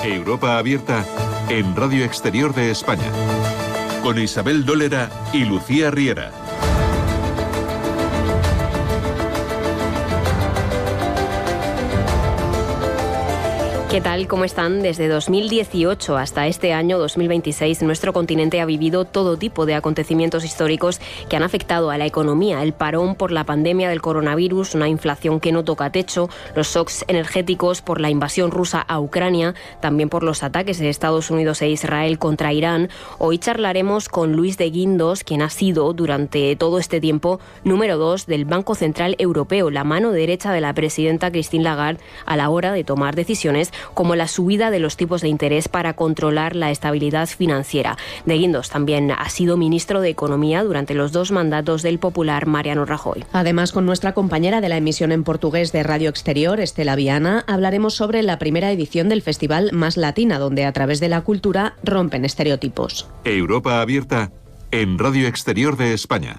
Europa Abierta en Radio Exterior de España, con Isabel Dólera y Lucía Riera. ¿Qué tal? ¿Cómo están? Desde 2018 hasta este año 2026, nuestro continente ha vivido todo tipo de acontecimientos históricos que han afectado a la economía. El parón por la pandemia del coronavirus, una inflación que no toca techo, los shocks energéticos por la invasión rusa a Ucrania, también por los ataques de Estados Unidos e Israel contra Irán. Hoy charlaremos con Luis de Guindos, quien ha sido durante todo este tiempo número 2 del Banco Central Europeo, la mano derecha de la presidenta Christine Lagarde a la hora de tomar decisiones como la subida de los tipos de interés para controlar la estabilidad financiera. De Guindos también ha sido ministro de Economía durante los 2 mandatos del popular Mariano Rajoy. Además, con nuestra compañera de la emisión en portugués de Radio Exterior, Estela Viana, hablaremos sobre la primera edición del Festival Más Latina, donde a través de la cultura rompen estereotipos. Europa Abierta en Radio Exterior de España.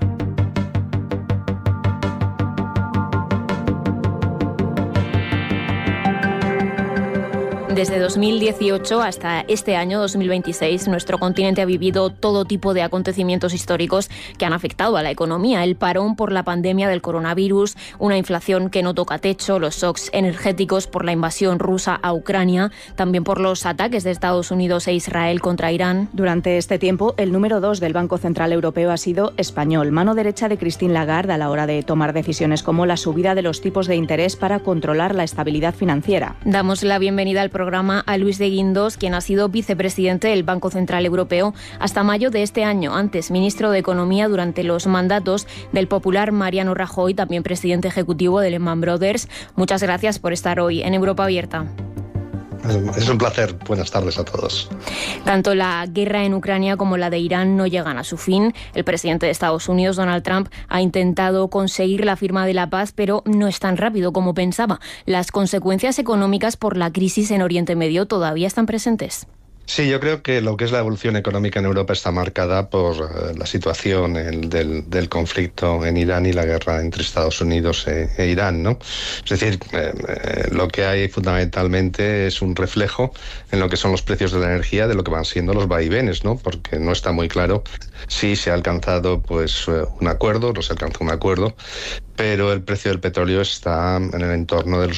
Desde 2018 hasta este año 2026, nuestro continente ha vivido todo tipo de acontecimientos históricos que han afectado a la economía. El parón por la pandemia del coronavirus, una inflación que no toca techo, los shocks energéticos por la invasión rusa a Ucrania, también por los ataques de Estados Unidos e Israel contra Irán. Durante este tiempo, el número 2 del Banco Central Europeo ha sido español, mano derecha de Christine Lagarde a la hora de tomar decisiones como la subida de los tipos de interés para controlar la estabilidad financiera. Damos la bienvenida al programa a Luis de Guindos, quien ha sido vicepresidente del Banco Central Europeo hasta mayo de este año, antes ministro de Economía durante los mandatos del popular Mariano Rajoy, también presidente ejecutivo de Lehman Brothers. Muchas gracias por estar hoy en Europa Abierta. Es un placer. Buenas tardes a todos. Tanto la guerra en Ucrania como la de Irán no llegan a su fin. El presidente de Estados Unidos, Donald Trump, ha intentado conseguir la firma de la paz, pero no es tan rápido como pensaba. Las consecuencias económicas por la crisis en Oriente Medio todavía están presentes. Sí, yo creo que lo que es la evolución económica en Europa está marcada por la situación del conflicto en Irán y la guerra entre Estados Unidos e Irán, ¿no? Es decir, lo que hay fundamentalmente es un reflejo en lo que son los precios de la energía de lo que van siendo los vaivenes, ¿no? Porque no está muy claro si se ha alcanzado pues un acuerdo, no se alcanza un acuerdo, pero el precio del petróleo está en el entorno de los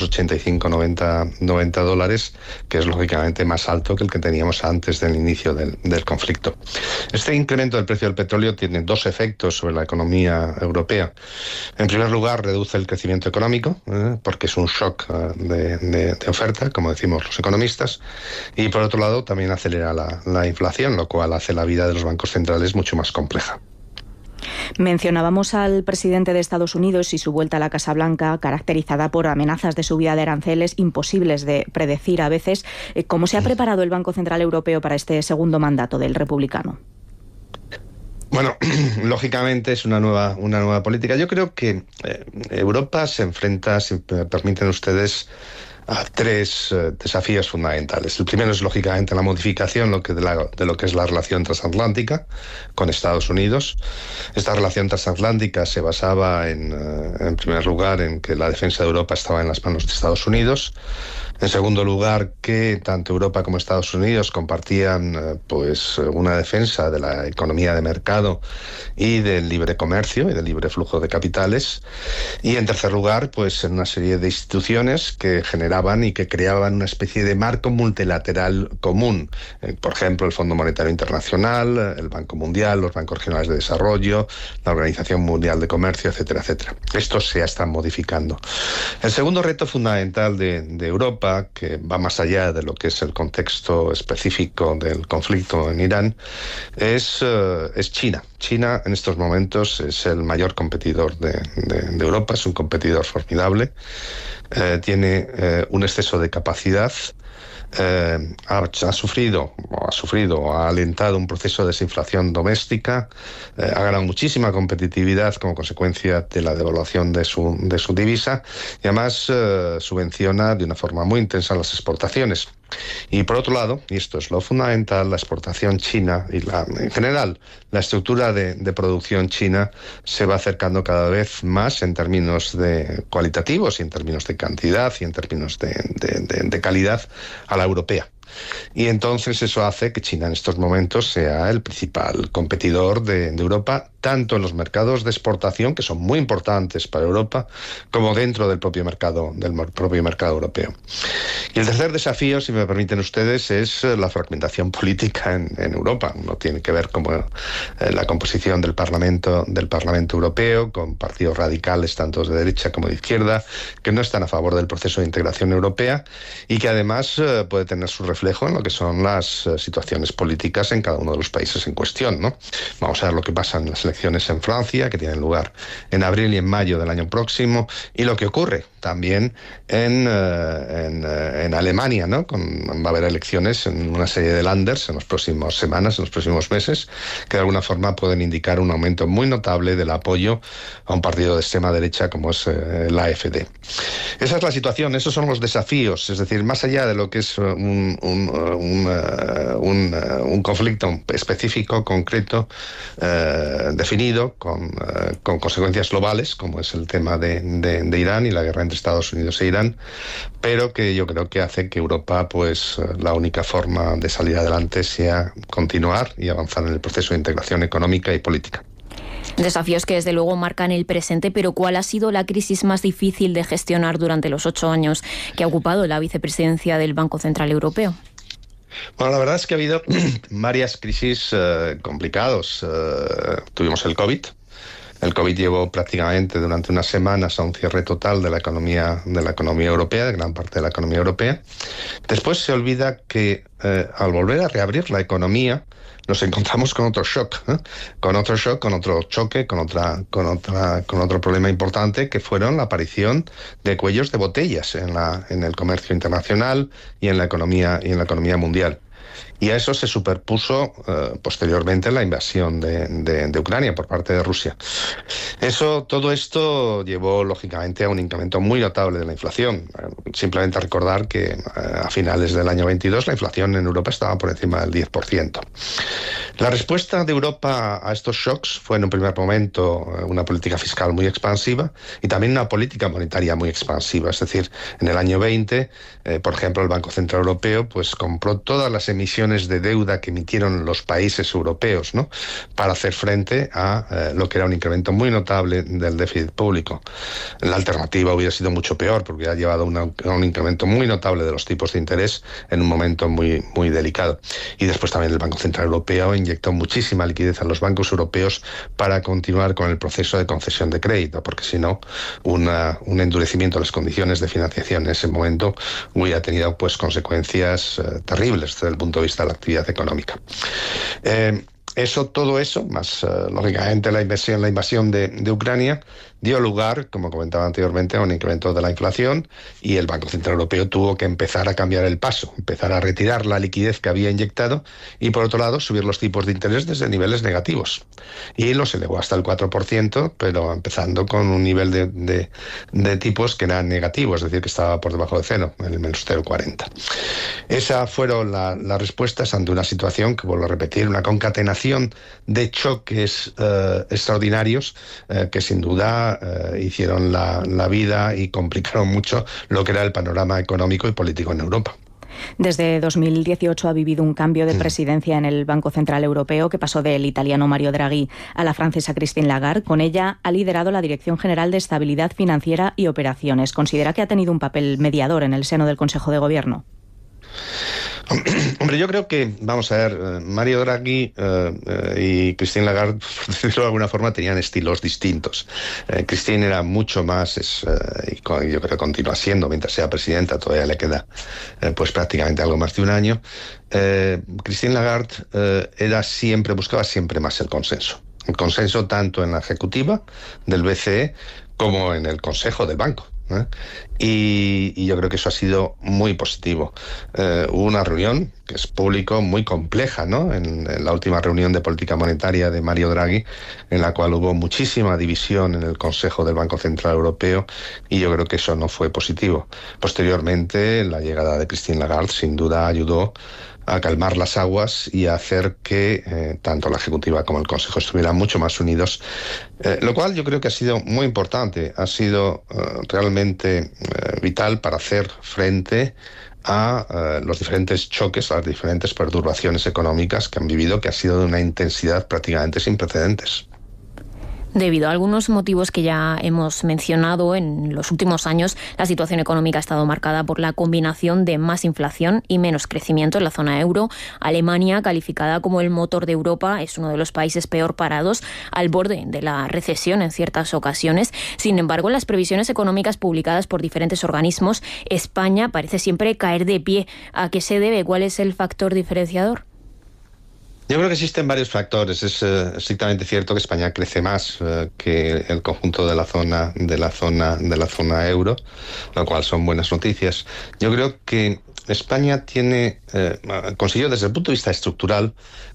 85-90 dólares, que es lógicamente más alto que el que teníamos antes del inicio del conflicto. Este incremento del precio del petróleo tiene 2 efectos sobre la economía europea. En primer lugar, reduce el crecimiento económico, porque es un shock de oferta, como decimos los economistas, y por otro lado también acelera la inflación, lo cual hace la vida de los bancos centrales mucho más compleja. Mencionábamos al presidente de Estados Unidos y su vuelta a la Casa Blanca, caracterizada por amenazas de subida de aranceles imposibles de predecir a veces. ¿Cómo se ha preparado el Banco Central Europeo para este segundo mandato del republicano? Bueno, lógicamente es una nueva política. Yo creo que Europa se enfrenta, si me permiten ustedes, a 3 desafíos fundamentales. El primero es, lógicamente, la modificación de lo que es la relación transatlántica con Estados Unidos. Esta relación transatlántica se basaba en primer lugar, en que la defensa de Europa estaba en las manos de Estados Unidos. En segundo lugar, que tanto Europa como Estados Unidos compartían pues una defensa de la economía de mercado y del libre comercio y del libre flujo de capitales. Y en tercer lugar, pues en una serie de instituciones que generaban y que creaban una especie de marco multilateral común. Por ejemplo, el Fondo Monetario Internacional, el Banco Mundial, los bancos regionales de desarrollo, la Organización Mundial de Comercio, etcétera, etcétera. Esto se está modificando. El segundo reto fundamental de Europa, que va más allá de lo que es el contexto específico del conflicto en Irán, es China. China en estos momentos es el mayor competidor de Europa, es un competidor formidable, tiene un exceso de capacidad, ha alentado un proceso de desinflación doméstica, ha ganado muchísima competitividad como consecuencia de la devaluación de su divisa y además subvenciona de una forma muy intensa las exportaciones. Y por otro lado, y esto es lo fundamental, la exportación china y en general la estructura de producción china se va acercando cada vez más en términos cualitativos y en términos de cantidad y en términos de calidad a la europea. Y entonces eso hace que China en estos momentos sea el principal competidor de Europa, tanto en los mercados de exportación, que son muy importantes para Europa, como dentro del propio mercado europeo. Y el tercer desafío, si me permiten ustedes, es la fragmentación política en Europa. No tiene que ver con la composición del Parlamento Europeo, con partidos radicales tanto de derecha como de izquierda, que no están a favor del proceso de integración europea y que además puede tener su reflejo en lo que son las situaciones políticas en cada uno de los países en cuestión, ¿no? Vamos a ver lo que pasa en las elecciones en Francia, que tienen lugar en abril y en mayo del año próximo, y lo que ocurre también en Alemania, ¿no? Va a haber elecciones en una serie de Länders en las próximas semanas, en los próximos meses, que de alguna forma pueden indicar un aumento muy notable del apoyo a un partido de extrema derecha como es la AfD. Esa es la situación, esos son los desafíos, es decir, más allá de lo que es un conflicto específico, concreto, definido, con consecuencias globales, como es el tema de Irán y la guerra entre Estados Unidos e Irán, pero que yo creo que hace que Europa, pues la única forma de salir adelante sea continuar y avanzar en el proceso de integración económica y política. Desafíos que desde luego marcan el presente, pero ¿cuál ha sido la crisis más difícil de gestionar durante los 8 años que ha ocupado la vicepresidencia del Banco Central Europeo? Bueno, la verdad es que ha habido varias crisis complicadas. Tuvimos el COVID. El COVID llevó prácticamente durante unas semanas a un cierre total de la economía europea, de gran parte de la economía europea. Después se olvida que al volver a reabrir la economía nos encontramos con otro shock, con otro choque, con otro problema importante, que fueron la aparición de cuellos de botellas en el comercio internacional y en la economía mundial. Y a eso se superpuso posteriormente la invasión de Ucrania por parte de Rusia. Todo esto llevó lógicamente a un incremento muy notable de la inflación. Simplemente recordar que a finales del año 22 la inflación en Europa estaba por encima del 10%. La respuesta de Europa a estos shocks fue en un primer momento una política fiscal muy expansiva y también una política monetaria muy expansiva. Es decir, en el año 20, por ejemplo, el Banco Central Europeo pues compró todas las emisiones de deuda que emitieron los países europeos, ¿no?, para hacer frente a lo que era un incremento muy notable del déficit público. La alternativa hubiera sido mucho peor, porque ha llevado a un incremento muy notable de los tipos de interés en un momento muy, muy delicado. Y después también el Banco Central Europeo inyectó muchísima liquidez a los bancos europeos para continuar con el proceso de concesión de crédito, porque si no, un endurecimiento de las condiciones de financiación en ese momento hubiera tenido pues consecuencias terribles desde el punto de vista de la actividad económica. Todo eso, más lógicamente la invasión de Ucrania, dio lugar, como comentaba anteriormente, a un incremento de la inflación, y el Banco Central Europeo tuvo que empezar a cambiar el paso, empezar a retirar la liquidez que había inyectado y, por otro lado, subir los tipos de interés desde niveles negativos. Y los elevó hasta el 4%, pero empezando con un nivel de tipos que eran negativos, es decir, que estaba por debajo de cero, en el menos 0,40. Esas fueron las respuestas ante una situación que, vuelvo a repetir, una concatenación de choques extraordinarios que sin duda hicieron la vida y complicaron mucho lo que era el panorama económico y político en Europa. Desde 2018 ha vivido un cambio de presidencia en el Banco Central Europeo, que pasó del italiano Mario Draghi a la francesa Christine Lagarde. Con ella ha liderado la Dirección General de Estabilidad Financiera y Operaciones. ¿Considera que ha tenido un papel mediador en el seno del Consejo de Gobierno? Hombre, yo creo que, vamos a ver, Mario Draghi y Christine Lagarde, por decirlo de alguna forma, tenían estilos distintos. Christine era mucho más, y yo creo que continúa siendo, mientras sea presidenta, todavía le queda pues prácticamente algo más de un año. Christine Lagarde buscaba siempre más el consenso. El consenso tanto en la ejecutiva del BCE como en el Consejo del Banco. Y yo creo que eso ha sido muy positivo. Hubo una reunión que es público muy compleja, ¿no?, en la última reunión de política monetaria de Mario Draghi, en la cual hubo muchísima división en el Consejo del Banco Central Europeo, y yo creo que eso no fue positivo. Posteriormente, la llegada de Christine Lagarde sin duda ayudó a calmar las aguas y a hacer que tanto la Ejecutiva como el Consejo estuvieran mucho más unidos, lo cual yo creo que ha sido muy importante, ha sido realmente vital para hacer frente a los diferentes choques, a las diferentes perturbaciones económicas que han vivido, que ha sido de una intensidad prácticamente sin precedentes. Debido a algunos motivos que ya hemos mencionado, en los últimos años la situación económica ha estado marcada por la combinación de más inflación y menos crecimiento en la zona euro. Alemania, calificada como el motor de Europa, es uno de los países peor parados, al borde de la recesión en ciertas ocasiones. Sin embargo, en las previsiones económicas publicadas por diferentes organismos, España parece siempre caer de pie. ¿A qué se debe? ¿Cuál es el factor diferenciador? Yo creo que existen varios factores. Es estrictamente cierto que España crece más que el conjunto de la zona euro, lo cual son buenas noticias. Yo creo que España consiguió desde el punto de vista estructural,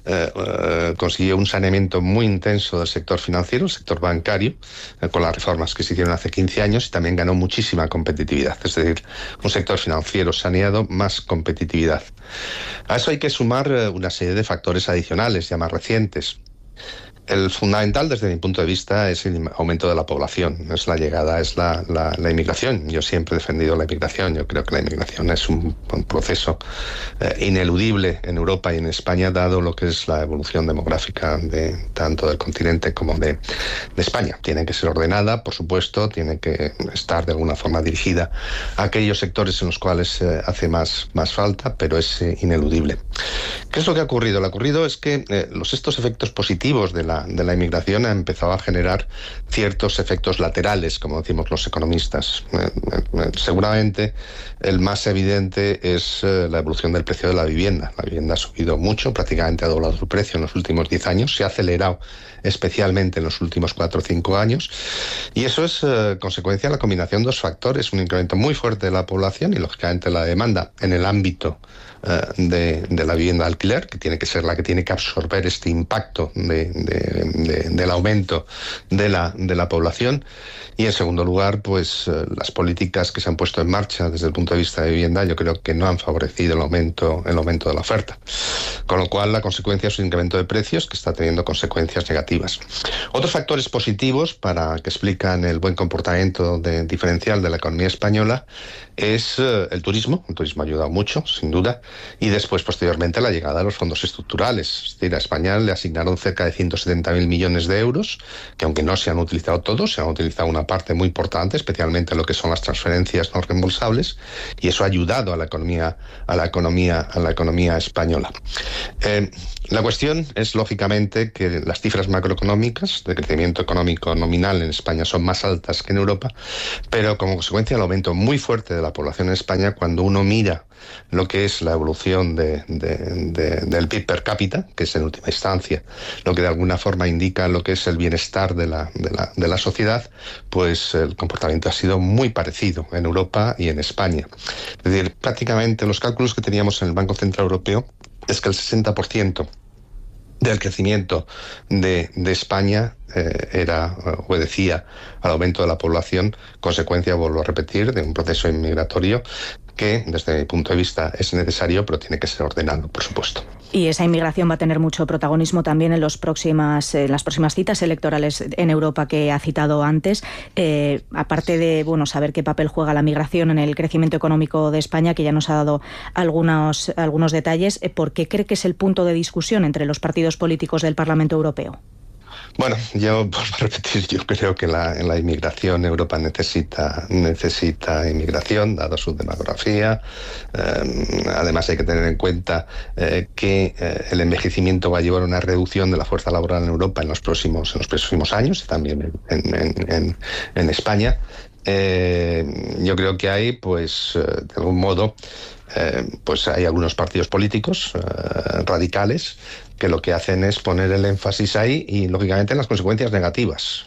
consiguió un saneamiento muy intenso del sector financiero, el sector bancario, con las reformas que se hicieron hace 15 años, y también ganó muchísima competitividad. Es decir, un sector financiero saneado, más competitividad. A eso hay que sumar una serie de factores adicionales, ya más recientes. El fundamental, desde mi punto de vista, es el aumento de la población, es la llegada, es la inmigración. Yo siempre he defendido la inmigración. Yo creo que la inmigración es un proceso ineludible en Europa y en España, dado lo que es la evolución demográfica tanto del continente como de España. Tiene que ser ordenada, por supuesto, tiene que estar de alguna forma dirigida a aquellos sectores en los cuales hace más falta, pero es ineludible. ¿Qué es lo que ha ocurrido? Lo que ha ocurrido es que estos efectos positivos de la inmigración han empezado a generar ciertos efectos laterales, como decimos los economistas. Seguramente el más evidente es la evolución del precio de la vivienda. La vivienda ha subido mucho, prácticamente ha doblado su precio en los últimos 10 años, se ha acelerado especialmente en los últimos 4 o 5 años, y eso es consecuencia de la combinación de dos factores: un incremento muy fuerte de la población y, lógicamente, la demanda en el ámbito de la vivienda de alquiler, que tiene que ser la que tiene que absorber este impacto del aumento de la población. Y en segundo lugar, pues las políticas que se han puesto en marcha desde el punto de vista de vivienda, yo creo que no han favorecido el aumento de la oferta, con lo cual la consecuencia es un incremento de precios que está teniendo consecuencias negativas. Otros factores positivos que explican el buen comportamiento diferencial de la economía española es el turismo. El turismo ha ayudado mucho, sin duda, y después, posteriormente, la llegada de los fondos estructurales. Es decir, a España le asignaron cerca de 170.000 millones de euros, que aunque no se han utilizado todos, se han utilizado una parte muy importante, especialmente en lo que son las transferencias no reembolsables, y eso ha ayudado a la economía española. La cuestión es, lógicamente, que las cifras macroeconómicas de crecimiento económico nominal en España son más altas que en Europa, pero como consecuencia del aumento muy fuerte de la población en España, cuando uno mira lo que es la evolución del PIB per cápita, que es en última instancia lo que de alguna forma indica lo que es el bienestar de la sociedad, pues el comportamiento ha sido muy parecido en Europa y en España. Es decir, prácticamente los cálculos que teníamos en el Banco Central Europeo es que el 60% del crecimiento de España obedecía al aumento de la población, consecuencia, vuelvo a repetir, de un proceso inmigratorio que, desde mi punto de vista, es necesario, pero tiene que ser ordenado, por supuesto. Y esa inmigración va a tener mucho protagonismo también en las próximas citas electorales en Europa que ha citado antes. Aparte de saber qué papel juega la migración en el crecimiento económico de España, que ya nos ha dado algunos detalles, ¿por qué cree que es el punto de discusión entre los partidos políticos del Parlamento Europeo? Bueno, yo vuelvo a repetir, yo creo que en la inmigración Europa necesita inmigración, dado su demografía. Además hay que tener en cuenta que el envejecimiento va a llevar a una reducción de la fuerza laboral en Europa en los próximos años, y también en España. Yo creo que hay, de algún modo, hay algunos partidos políticos radicales que lo que hacen es poner el énfasis ahí y, lógicamente, en las consecuencias negativas.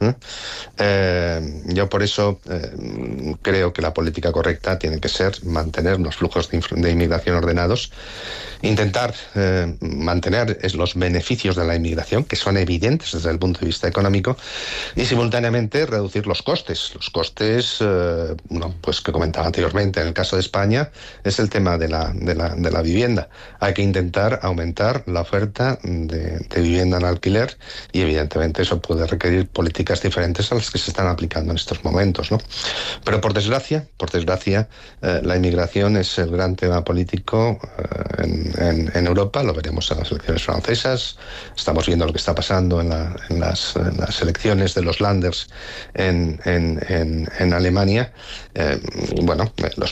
Yo por eso creo que la política correcta tiene que ser mantener los flujos de inmigración ordenados, intentar mantener los beneficios de la inmigración, que son evidentes desde el punto de vista económico, y simultáneamente reducir los costes. Los costes, que comentaba anteriormente, en el caso de España, es el tema de la vivienda. Hay que intentar aumentar la oferta de vivienda en alquiler, y evidentemente eso puede requerir políticas diferentes a las que se están aplicando en estos momentos, ¿no? Pero por desgracia, la inmigración es el gran tema político en Europa. Lo veremos en las elecciones francesas. Estamos viendo lo que está pasando en las elecciones de los Länders en Alemania. Y bueno,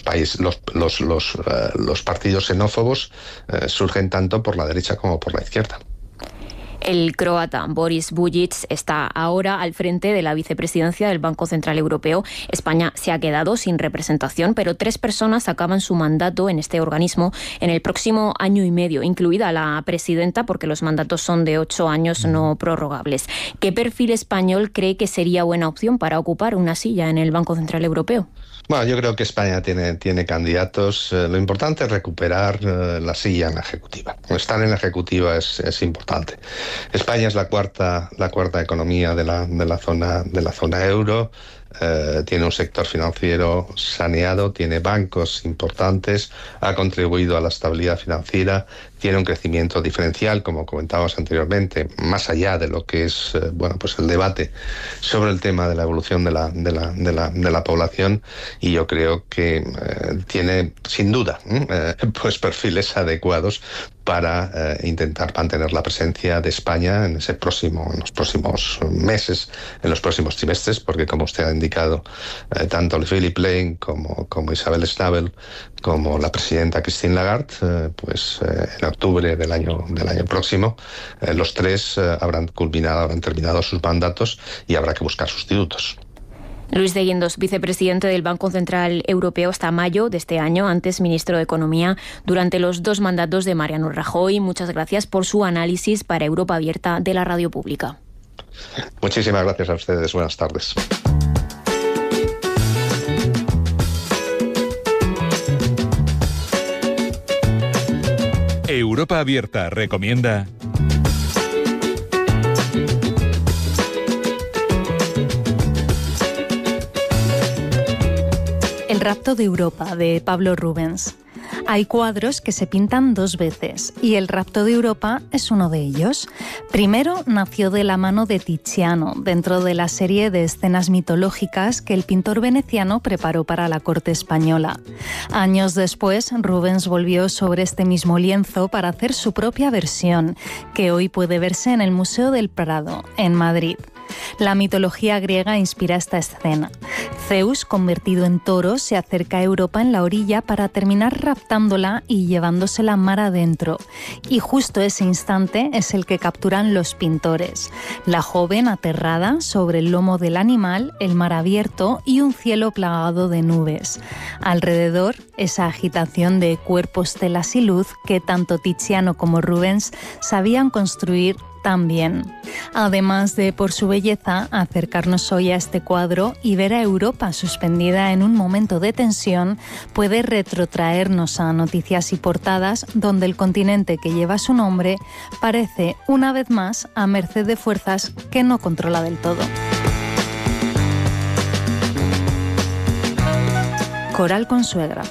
los partidos xenófobos surgen tanto por la derecha como por la izquierda. El croata Boris Bujic está ahora al frente de la vicepresidencia del Banco Central Europeo. España se ha quedado sin representación, pero 3 personas acaban su mandato en este organismo en el próximo año y medio, incluida la presidenta, porque los mandatos son de 8 años no prorrogables. ¿Qué perfil español cree que sería buena opción para ocupar una silla en el Banco Central Europeo? Bueno, yo creo que España tiene candidatos. Lo importante es recuperar la silla en la ejecutiva. Estar en la ejecutiva es importante. España es la cuarta economía de la zona euro. Tiene un sector financiero saneado, tiene bancos importantes, ha contribuido a la estabilidad financiera, tiene un crecimiento diferencial, como comentábamos anteriormente, más allá de lo que es pues el debate sobre el tema de la evolución de la población, y yo creo que tiene sin duda pues perfiles adecuados para intentar mantener la presencia de España en los próximos meses, en los próximos trimestres, porque como usted ha indicado, tanto Philip Lane como Isabel Schnabel, como la presidenta Christine Lagarde, pues en octubre del año próximo, los 3 habrán terminado sus mandatos y habrá que buscar sustitutos. Luis de Guindos, vicepresidente del Banco Central Europeo hasta mayo de este año, antes ministro de Economía durante los 2 mandatos de Mariano Rajoy. Muchas gracias por su análisis para Europa Abierta de la Radio Pública. Muchísimas gracias a ustedes. Buenas tardes. Europa Abierta recomienda... El rapto de Europa, de Pablo Rubens. Hay cuadros que se pintan 2 veces y el rapto de Europa es uno de ellos. Primero nació de la mano de Tiziano, dentro de la serie de escenas mitológicas que el pintor veneciano preparó para la corte española. Años después, Rubens volvió sobre este mismo lienzo para hacer su propia versión, que hoy puede verse en el Museo del Prado, en Madrid. La mitología griega inspira esta escena. Zeus, convertido en toro, se acerca a Europa en la orilla para terminar raptándola y llevándosela mar adentro. Y justo ese instante es el que capturan los pintores. La joven aterrada sobre el lomo del animal, el mar abierto y un cielo plagado de nubes. Alrededor, esa agitación de cuerpos, telas y luz que tanto Tiziano como Rubens sabían construir también. Además de, por su belleza, acercarnos hoy a este cuadro y ver a Europa suspendida en un momento de tensión puede retrotraernos a noticias y portadas donde el continente que lleva su nombre parece, una vez más, a merced de fuerzas que no controla del todo. Coral Consuegra.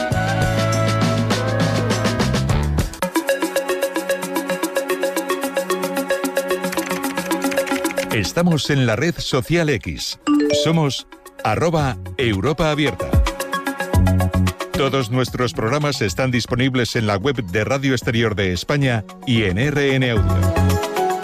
Estamos en la red social X. Somos @Europa Abierta. Todos nuestros programas están disponibles en la web de Radio Exterior de España y en RN Audio.